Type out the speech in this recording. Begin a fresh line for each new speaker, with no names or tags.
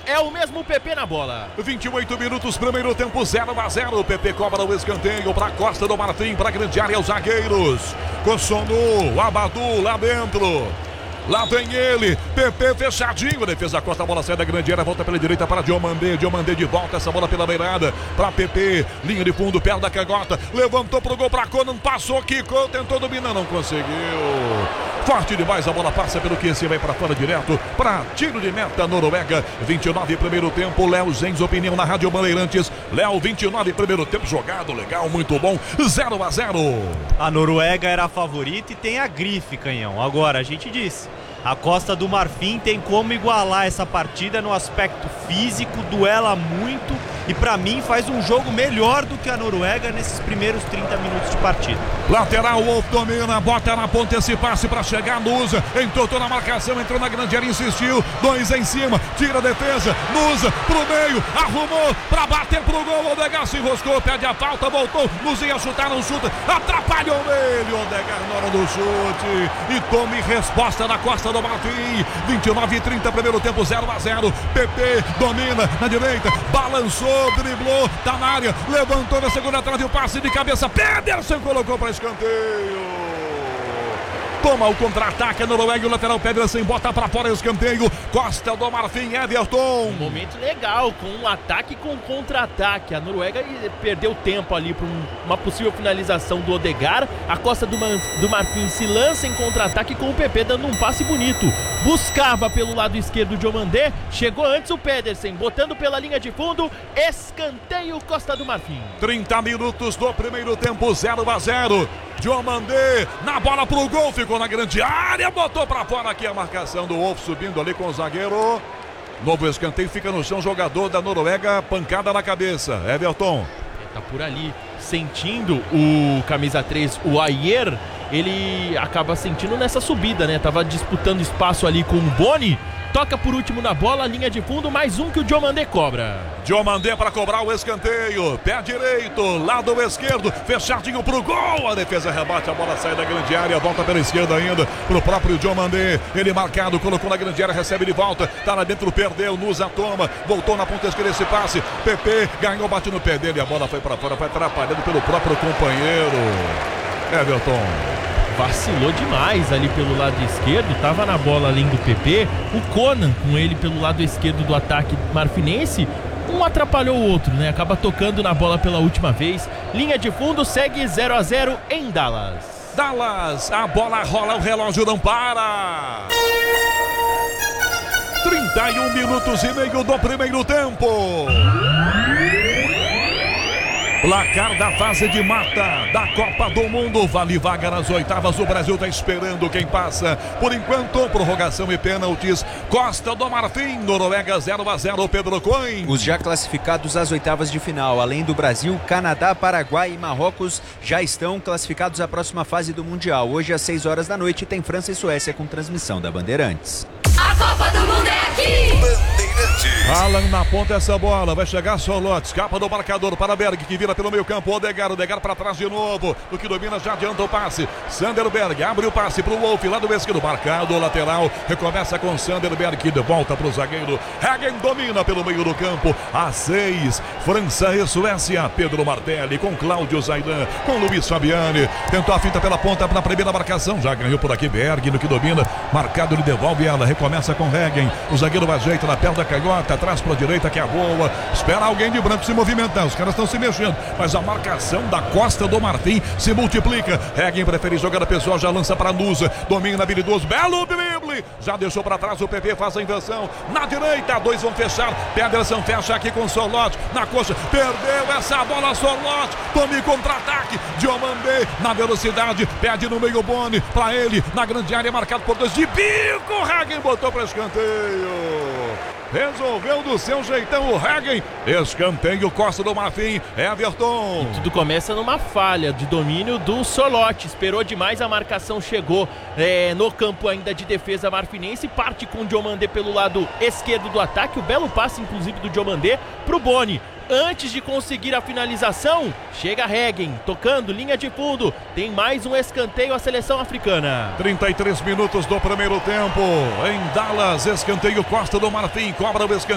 é o mesmo PP na bola.
28 minutos, primeiro tempo, 0-0. O PP cobra o escanteio para Costa do Marfim, para a grande área, os zagueiros. Cossonu, Abadu lá dentro. Lá vem ele, PP fechadinho, defesa corta, a bola sai da grande área, volta pela direita para Diomandé de volta, essa bola pela beirada, para PP, linha de fundo, perto da canhota, levantou pro gol, para Conan, passou, quicou, tentou dominar, não conseguiu. Forte demais, a bola passa pelo QC, vai para fora direto, para tiro de meta, Noruega, 29 primeiro tempo, Léo Zenz, opinião na Rádio Bandeirantes, Léo, 29 primeiro tempo, jogado, legal, muito bom, 0-0.
A Noruega era a favorita e tem a grife, Canhão, agora a gente disse, a Costa do Marfim tem como igualar essa partida no aspecto físico, duela muito e pra mim faz um jogo melhor do que a Noruega nesses primeiros 30 minutos de partida.
Lateral, Wolf domina, bota na ponta esse passe pra chegar, Nusa, entortou na marcação, entrou na grande área, insistiu, 2 em cima, tira a defesa, Nusa pro meio, arrumou pra bater pro gol, Odegaard se enroscou, pede a falta, voltou, Nusa ia chutar, não chuta, atrapalhou ele, Odegaard na hora do chute e tome resposta da Costa do Marfim, 29 e 30, primeiro tempo, 0-0, PP domina na direita, balançou, driblou, tá na área, levantou na segunda trave, o passe de cabeça, Pedersen colocou para escanteio. Toma o contra-ataque, a Noruega, o lateral Pedersen bota pra fora o escanteio, Costa do Marfim, Everton.
Um momento legal, com um ataque com contra-ataque. A Noruega perdeu tempo ali para uma possível finalização do Odegaard. A Costa do Marfim se lança em contra-ataque com o PP dando um passe bonito. Buscava pelo lado esquerdo o Diomandé, chegou antes o Pedersen, botando pela linha de fundo, escanteio Costa do Marfim.
30 minutos do primeiro tempo, 0-0. Diomandé na bola pro gol, ficou na grande área, botou pra fora aqui a marcação do Wolf, subindo ali com o zagueiro. Novo escanteio, fica no chão, jogador da Noruega, pancada na cabeça, Everton.
Tá por ali, sentindo o camisa 3, o Ayer, ele acaba sentindo nessa subida, né? Tava disputando espaço ali com o Boni. Toca por último na bola, linha de fundo, mais um que o Diomandé cobra.
Diomandé para cobrar o escanteio, pé direito, lado esquerdo, fechadinho pro gol, a defesa rebate, a bola sai da grande área, volta pela esquerda ainda, pro próprio Diomandé, ele marcado, colocou na grande área, recebe de volta, tá lá dentro, perdeu, Nusa toma, voltou na ponta esquerda esse passe, PP ganhou, bate no pé dele, a bola foi para fora, foi atrapalhando pelo próprio companheiro, Everton.
Vacilou demais ali pelo lado esquerdo, tava na bola além do PP, o Conan com ele pelo lado esquerdo do ataque marfinense, um atrapalhou o outro, né? Acaba tocando na bola pela última vez, linha de fundo, segue 0-0 em Dallas.
Dallas, a bola rola, o relógio não para. 31 minutos e meio do primeiro tempo. Placar da fase de mata da Copa do Mundo, vale vaga nas oitavas, o Brasil está esperando quem passa. Por enquanto, prorrogação e pênaltis, Costa do Marfim, Noruega 0-0, Pedro Coin.
Os já classificados às oitavas de final, além do Brasil, Canadá, Paraguai e Marrocos, já estão classificados à próxima fase do Mundial. Hoje às 6 horas da noite tem França e Suécia com transmissão da Bandeirantes.
A Copa do Mundo é aqui!
Bandeirantes. Alan na ponta essa bola, vai chegar Sorloth, escapa do marcador para Berg, que vira pelo meio campo, Odegaard para trás de novo, o que domina já adianta o passe, Sanderberg abre o passe para o Wolf, lá do esquerdo, marcado o lateral, recomeça com Sanderberg, que de volta para o zagueiro, Hagen domina pelo meio do campo, a 6, França e Suécia, Pedro Martelli com Cláudio Zaidan, com Luiz Fabiani, tentou a finta pela ponta na primeira marcação, já ganhou por aqui Berg, no que domina, marcado, ele devolve ela, recomeça com Hagen, o zagueiro ajeita na perna da canhota, atrás para a direita que é a boa, espera alguém de branco se movimentar, os caras estão se mexendo, mas a marcação da Costa do Marfim se multiplica, Hagen prefere jogada pessoal, já lança para Nusa, domina habilidoso, belo drible, já deixou para trás, o PP faz a inversão, na direita, 2 vão fechar, Pedersen fecha aqui com Sorloth, na coxa, perdeu essa bola Sorloth, tome contra-ataque, Diomandé na velocidade, pede no meio Boni, para ele, na grande área, marcado por 2 de bico, Hagen botou para escanteio. Resolveu do seu jeitão o Hagen, escanteio Costa do Marfim, Everton.
E tudo começa numa falha de domínio do Sorloth, esperou demais, a marcação chegou no campo ainda de defesa marfinense, parte com o Diomandé pelo lado esquerdo do ataque, o belo passe inclusive do Diomandé pro Boni. Antes de conseguir a finalização, chega Hagen, tocando, linha de fundo, tem mais um escanteio a seleção africana.
33 minutos do primeiro tempo, em Dallas, escanteio Costa do Marfim, cobra o escanteio.